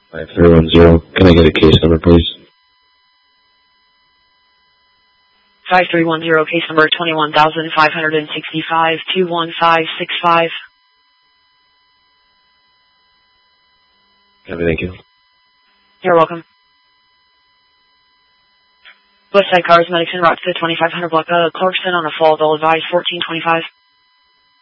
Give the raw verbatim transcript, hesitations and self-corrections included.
five three one zero. Can I get a case number, please? five three one zero, case number twenty-one thousand five hundred sixty-five, two one five six five. Thank you. You're welcome. Westside Cars, Medicine, route to twenty-five hundred block, uh, Clarkson on a fall, they'll advise fourteen twenty-five.